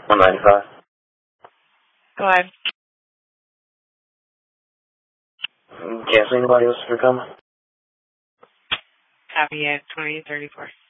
195. Go ahead. Can't see anybody else for coming. Copy at 2834.